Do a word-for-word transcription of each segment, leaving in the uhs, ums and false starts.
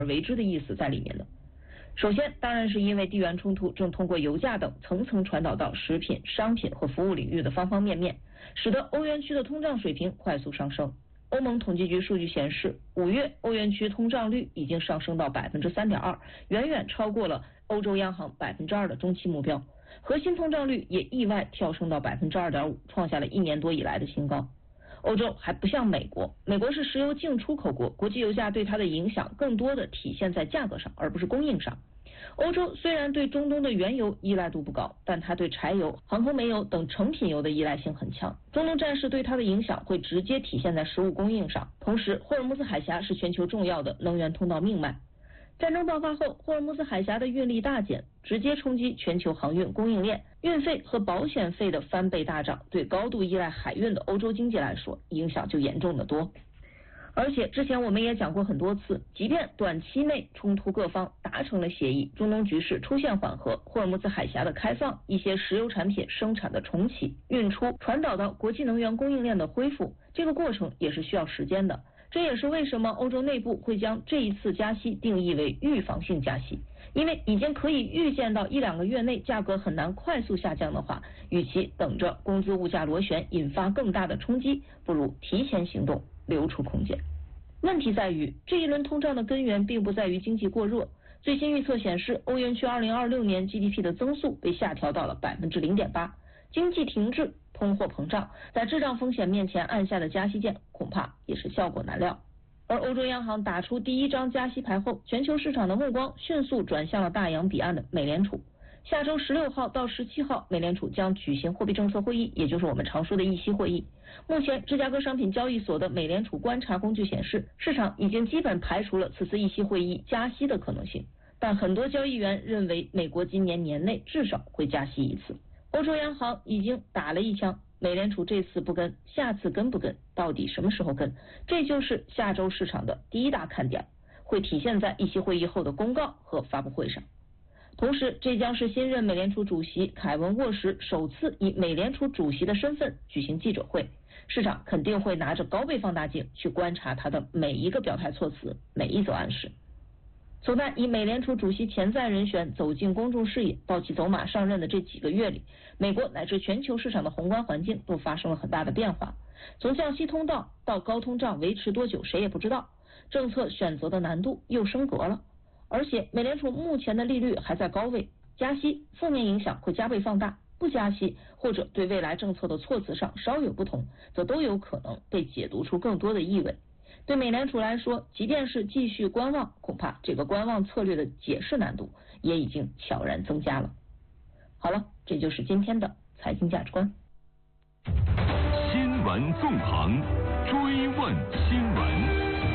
而为之的意思在里面的。首先，当然是因为地缘冲突正通过油价等层层传导到食品、商品和服务领域的方方面面，使得欧元区的通胀水平快速上升。欧盟统计局数据显示，五月欧元区通胀率已经上升到百分之三点二，远远超过了欧洲央行百分之二的中期目标。核心通胀率也意外跳升到百分之二点五，创下了一年多以来的新高。欧洲还不像美国，美国是石油净出口国，国际油价对它的影响更多的体现在价格上，而不是供应上。欧洲虽然对中东的原油依赖度不高，但它对柴油、航空煤油等成品油的依赖性很强。中东战事对它的影响会直接体现在食物供应上。同时，霍尔木兹海峡是全球重要的能源通道命脉。战争爆发后，霍尔木兹海峡的运力大减，直接冲击全球航运供应链，运费和保险费的翻倍大涨，对高度依赖海运的欧洲经济来说，影响就严重得多。而且之前我们也讲过很多次，即便短期内冲突各方达成了协议，中东局势出现缓和，霍尔木兹海峡的开放，一些石油产品生产的重启、运出、传导到国际能源供应链的恢复，这个过程也是需要时间的。这也是为什么欧洲内部会将这一次加息定义为预防性加息，因为已经可以预见到一两个月内价格很难快速下降的话，与其等着工资物价螺旋引发更大的冲击，不如提前行动，留出空间。问题在于，这一轮通胀的根源并不在于经济过热。最新预测显示，欧元区二零二六年 G D P 的增速被下调到了百分之零点八，经济停滞，通货膨胀，在滞胀风险面前按下的加息键，恐怕也是效果难料。而欧洲央行打出第一张加息牌后，全球市场的目光迅速转向了大洋彼岸的美联储。下周十六号到十七号，美联储将举行货币政策会议，也就是我们常说的议息会议。目前，芝加哥商品交易所的美联储观察工具显示，市场已经基本排除了此次议息会议加息的可能性，但很多交易员认为，美国今年年内至少会加息一次。欧洲央行已经打了一枪，美联储这次不跟，下次跟不跟，到底什么时候跟？这就是下周市场的第一大看点，会体现在议息会议后的公告和发布会上。同时，这将是新任美联储主席凯文沃什首次以美联储主席的身份举行记者会，市场肯定会拿着高倍放大镜去观察他的每一个表态措辞，每一则暗示。从在以美联储主席潜在人选走进公众视野到其走马上任的这几个月里，美国乃至全球市场的宏观环境都发生了很大的变化。从降息通道到高通胀维持多久谁也不知道，政策选择的难度又升格了。而且美联储目前的利率还在高位，加息负面影响会加倍放大，不加息或者对未来政策的措辞上稍有不同，则都有可能被解读出更多的意味。对美联储来说，即便是继续观望，恐怕这个观望策略的解释难度也已经悄然增加了。好了，这就是今天的财经价值观。 新闻纵横，追问新闻。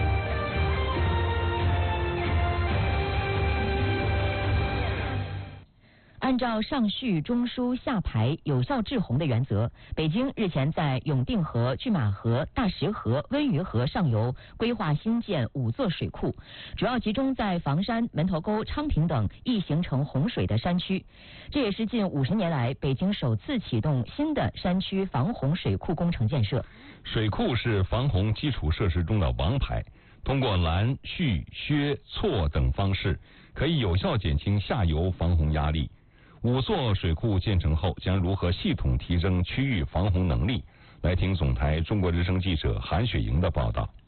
按照上叙中枢下排有效制洪的原则，北京日前在永定河、拒马河、大石河、温榆河上游规划新建五座水库，主要集中在房山、门头沟、昌平等易形成洪水的山区。这也是近五十年来北京首次启动新的山区防洪水库工程建设。 水库是防洪基础设施中的王牌，通过拦、蓄、削、错等方式，可以有效减轻下游防洪压力。五座水库建成后，将如何系统提升区域防洪能力？来听总台中国之声记者韩雪莹的报道。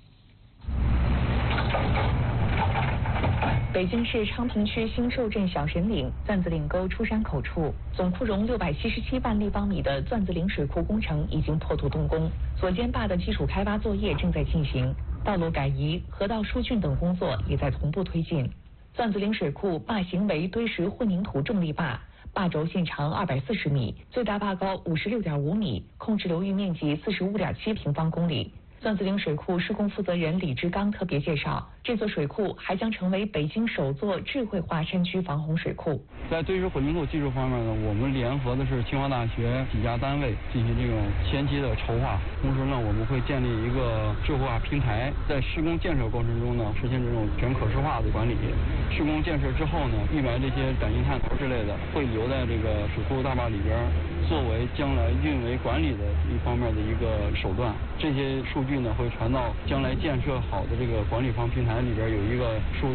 北京市昌平区新寿镇小神岭钻子岭沟出山口处，总库容六百七十七万立方米的钻子岭水库工程已经破土动工，左肩坝的基础开挖作业正在进行，道路改移、河道疏浚等工作也在同步推进。钻子岭水库坝形为堆石混凝土重力坝，坝轴线长二百四十米，最大坝高五十六点五米，控制流域面积四十五点七平方公里。钻子岭水库施工负责人李志刚特别介绍，这座水库还将成为北京首座智慧化山区防洪水库。 在堆石混凝土技术方面呢，我们联合的是清华大学几家单位进行这种前期的筹划，同时呢，我们会建立一个智慧化平台，在施工建设过程中呢，实现这种全可视化的管理。施工建设之后呢，预埋这些感应探头之类的，会留在这个水库大坝里边，作为将来运维管理的一方面的一个手段。这些数据呢，会传到将来建设好的这个管理方平台里边，有一个数